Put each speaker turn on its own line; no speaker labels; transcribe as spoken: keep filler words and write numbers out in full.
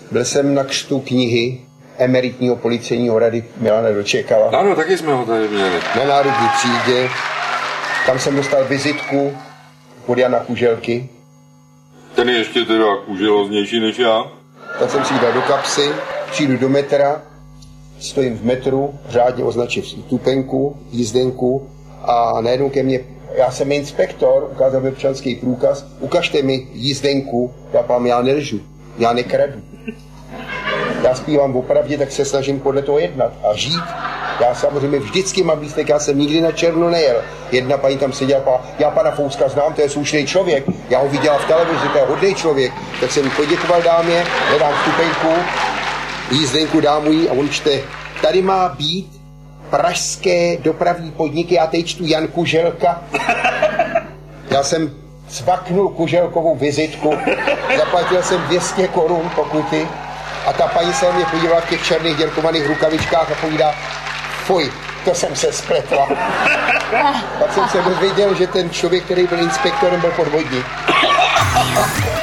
Byl jsem na křtu knihy emeritního policejního rady Milana Dočekala.
Ano, taky jsme ho tady měli.
Na Národní třídě. Tam jsem dostal vizitku od Jana Kuželky.
Ten je ještě teda kuželoznější než já.
Tak jsem si ji dal do kapsy, přijdu do metra, stojím v metru, řádně označím stupenku, jízdenku a najednou ke mně, já jsem inspektor, ukázal mi občanský průkaz, ukažte mi jízdenku, já pám, já nelžu, já nekradu. Já zpívám opravdě, tak se snažím podle toho jednat a žít. Já samozřejmě vždycky mám lístek, já jsem nikdy na černo nejel. Jedna paní tam seděla, pa, já pana Fouska znám, to je slušný člověk, já ho viděla v televizi, to je hodný člověk. Tak jsem poděkoval dámě, hledám stupenku, jízdenku dámu jí a on čte, tady má být pražské dopravní podniky, já teď čtu Jan Kuželka. Já jsem cvaknul Kuželkovou vizitku, zaplatil jsem dvě stě korun pokuty a ta paní se na mě podívala v těch černých děrkovaných rukavičkách a povídá, fuj, to jsem se spletla. Pak jsem se dozvěděl, že ten člověk, který byl inspektorem, byl podvodník.